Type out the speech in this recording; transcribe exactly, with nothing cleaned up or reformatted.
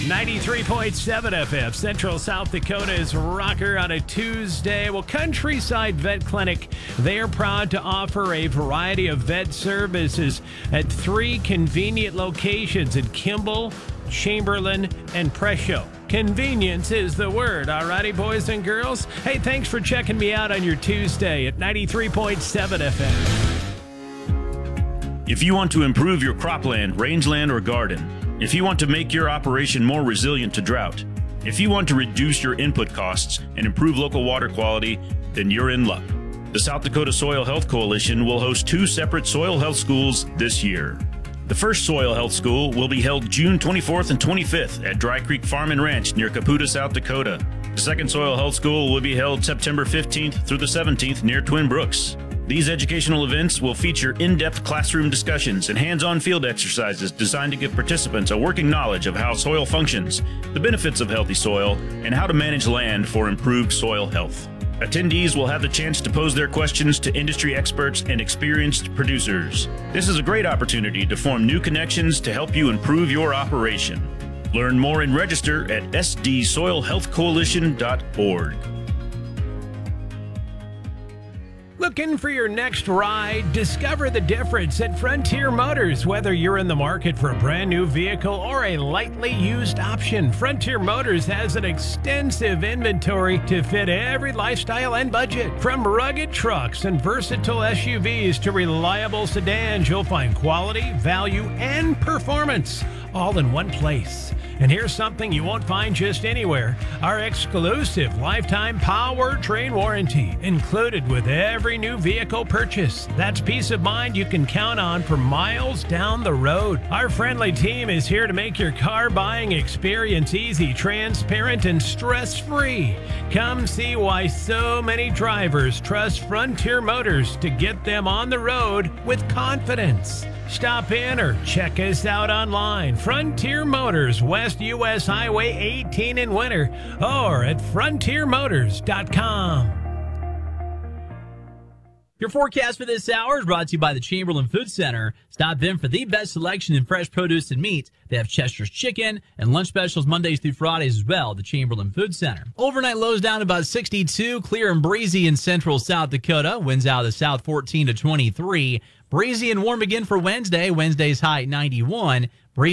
ninety-three point seven F M, Central South Dakota's rocker on a Tuesday. Well, Countryside Vet Clinic, they are proud to offer a variety of vet services at three convenient locations in Kimball, Chamberlain, and Presho. Convenience is the word. All righty, boys and girls. Hey, thanks for checking me out on your Tuesday at ninety-three point seven F M. If you want to improve your cropland, rangeland, or garden, if you want to make your operation more resilient to drought, if you want to reduce your input costs and improve local water quality, then you're in luck. The South Dakota Soil Health Coalition will host two separate soil health schools this year. The first Soil Health School will be held June twenty-fourth and twenty-fifth at Dry Creek Farm and Ranch near Caputa, South Dakota. The second Soil Health School will be held September fifteenth through the seventeenth near Twin Brooks. These educational events will feature in-depth classroom discussions and hands-on field exercises designed to give participants a working knowledge of how soil functions, the benefits of healthy soil, and how to manage land for improved soil health. Attendees will have the chance to pose their questions to industry experts and experienced producers. This is a great opportunity to form new connections to help you improve your operation. Learn more and register at s d soil health coalition dot org. Looking for your next ride? Discover the difference at Frontier Motors. Whether you're in the market for a brand new vehicle or a lightly used option, Frontier Motors has an extensive inventory to fit every lifestyle and budget. From rugged trucks and versatile S U Vs to reliable sedans, you'll find quality, value, and performance all in one place. And here's something you won't find just anywhere. Our exclusive lifetime powertrain warranty included with every new vehicle purchase. That's peace of mind you can count on for miles down the road. Our friendly team is here to make your car buying experience easy, transparent, and stress-free. Come see why so many drivers trust Frontier Motors to get them on the road with confidence. Stop in or check us out online. Frontier Motors, West U S Highway eighteen in Winter, or at frontier motors dot com. Your forecast for this hour is brought to you by the Chamberlain Food Center. Stop in for the best selection in fresh produce and meat. They have Chester's Chicken and lunch specials Mondays through Fridays as well, the Chamberlain Food Center. Overnight lows down to about sixty-two, clear and breezy in central South Dakota. Winds out of the south fourteen to twenty-three. Breezy and warm again for Wednesday. Wednesday's high at ninety-one.